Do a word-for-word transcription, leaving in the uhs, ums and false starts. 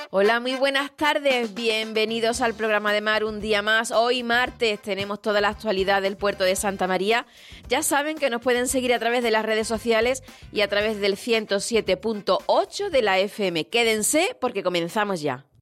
Hola, muy buenas tardes. Bienvenidos al programa de Mar un día más. Hoy martes tenemos toda la actualidad del puerto de Santa María. Ya saben que nos pueden seguir a través de las redes sociales y a través del ciento siete punto ocho de la F M. Quédense porque comenzamos ya.